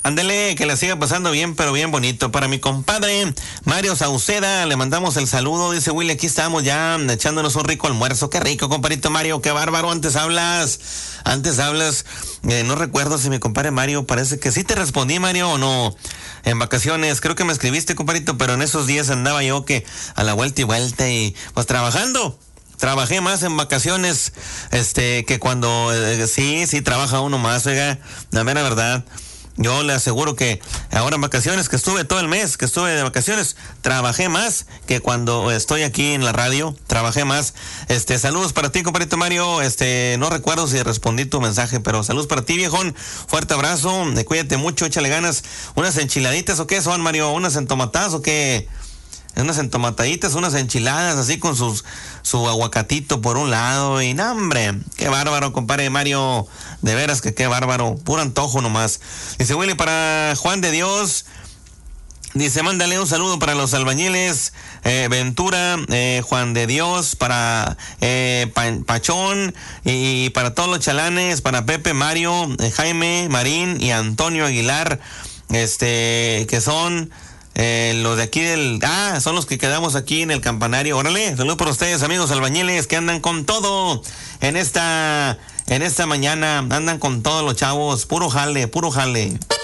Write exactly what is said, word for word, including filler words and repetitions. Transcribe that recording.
Ándele, que la siga pasando bien, pero bien bonito. Para mi compadre Mario Sauceda, le mandamos el saludo. Dice Willy, aquí estamos ya echándonos un rico almuerzo. Qué rico, compadrito Mario, qué bárbaro. Antes hablas, antes hablas. Eh, no recuerdo si mi compadre Mario, parece que sí te respondí, Mario, o no. En vacaciones, creo que me escribiste, compadrito, pero en esos días andaba yo que a la vuelta y vuelta y pues trabajando. Trabajé más en vacaciones, este, que cuando, eh, sí, sí, trabaja uno más, oiga, la mera verdad. Yo le aseguro que ahora en vacaciones, que estuve todo el mes, que estuve de vacaciones, trabajé más que cuando estoy aquí en la radio, trabajé más. Este, saludos para ti, compadrito Mario. Este, no recuerdo si respondí tu mensaje, pero saludos para ti, viejón. Fuerte abrazo, cuídate mucho, échale ganas. ¿Unas enchiladitas o qué son, Mario? ¿Unas entomatadas o qué? Unas entomataditas, unas enchiladas, así con sus su aguacatito por un lado. Y no, hombre, qué bárbaro, compadre Mario. De veras que qué bárbaro, puro antojo nomás. Dice Willy, para Juan de Dios, dice, mándale un saludo para los albañiles, eh, Ventura, eh, Juan de Dios, para eh, pa- Pachón, y para todos los chalanes, para Pepe, Mario, eh, Jaime, Marín y Antonio Aguilar, este, que son... Eh, los de aquí del... Ah, son los que quedamos aquí en el campanario. Órale, saludos por ustedes, amigos albañiles, que andan con todo en esta, en esta mañana. Andan con todos los chavos. Puro jale, puro jale.